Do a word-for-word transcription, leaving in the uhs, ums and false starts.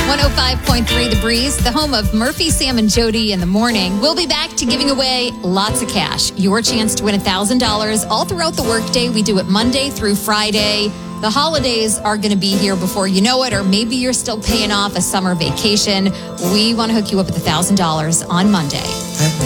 one oh five point three The Breeze, the home of Murphy, Sam, and Jody in the morning. We'll be back to giving away lots of cash. Your chance to win one thousand dollars all throughout the workday. We do it Monday through Friday. The holidays are going to be here before you know it, or maybe you're still paying off a summer vacation. We want to hook you up with one thousand dollars on Monday.